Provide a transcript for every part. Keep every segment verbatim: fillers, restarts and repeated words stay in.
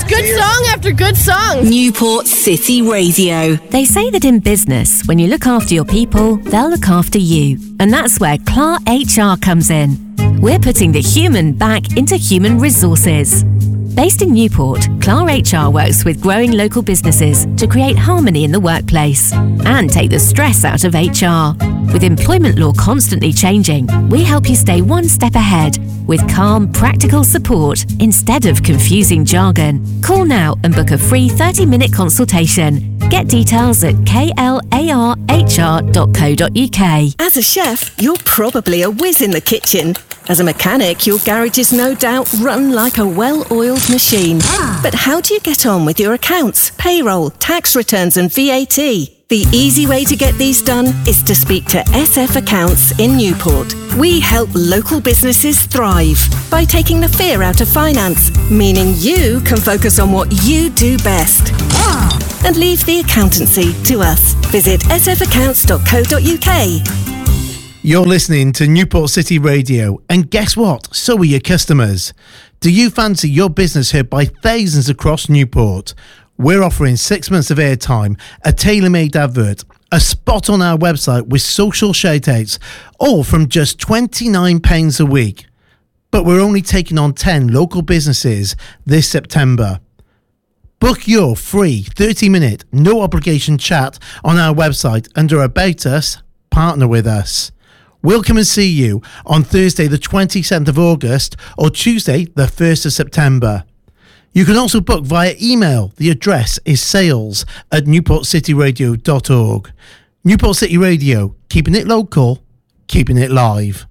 just good song after good song. Newport City Radio. They say that in business, when you look after your people, they'll look after you. And that's where C L A R H R comes in. We're putting the human back into human resources. Based in Newport, C L A R H R works with growing local businesses to create harmony in the workplace and take the stress out of H R. With employment law constantly changing, we help you stay one step ahead with calm, practical support instead of confusing jargon. Call now and book a free thirty-minute consultation. Get details at k l a r h r dot co dot u k. As a chef, you're probably a whiz in the kitchen. As a mechanic, your garage is no doubt run like a well-oiled machine. But how do you get on with your accounts, payroll, tax returns and V A T? The easy way to get these done is to speak to S F Accounts in Newport. We help local businesses thrive by taking the fear out of finance, meaning you can focus on what you do best. And leave the accountancy to us. Visit s f accounts dot co dot u k. You're listening to Newport City Radio, and guess what? So are your customers. Do you fancy your business heard by thousands across Newport? We're offering six months of airtime, a tailor-made advert, a spot on our website with social shout-outs, all from just twenty-nine pounds a week. But we're only taking on ten local businesses this September. Book your free thirty-minute, no-obligation chat on our website under About Us, Partner with Us. We'll come and see you on Thursday the twenty-seventh of August or Tuesday the first of September. You can also book via email. The address is sales at newport city radio dot org. Newport City Radio, keeping it local, keeping it live.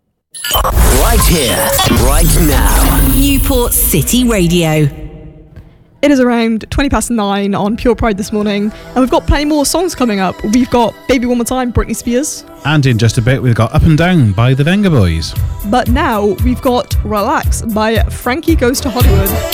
Right here, right now. Newport City Radio. It is around twenty past nine on Pure Pride this morning, and we've got plenty more songs coming up. We've got Baby One More Time, Britney Spears. And in just a bit, we've got Up and Down by the Venga Boys. But now we've got Relax by Frankie Goes to Hollywood.